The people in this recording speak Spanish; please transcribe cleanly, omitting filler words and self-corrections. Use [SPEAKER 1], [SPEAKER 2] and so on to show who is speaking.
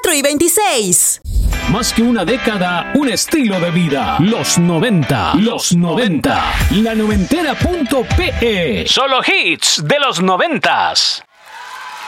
[SPEAKER 1] 24 y 26.
[SPEAKER 2] Más que una década, un estilo de vida. Los 90. Los 90. La noventera.pe. Solo hits de los 90s.